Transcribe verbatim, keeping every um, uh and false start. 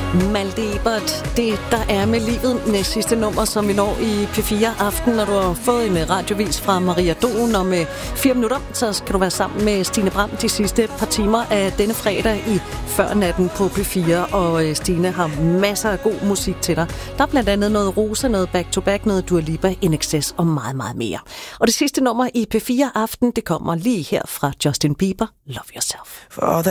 Malte Ebert, det der er med livet, næst sidste nummer, som vi når i P fire Aften, når du har fået en radiovis fra Maria Doen. Og med fire minutter, så skal du være sammen med Stine Bram de sidste par timer af denne fredag i Førnatten på P fire. Og Stine har masser af god musik til dig. Der er blandt andet noget Rosa, noget Back to Back, noget Dua Lipa, In Excess og meget, meget mere. Og det sidste nummer i P fire Aften, det kommer lige her fra Justin Bieber, Love Yourself.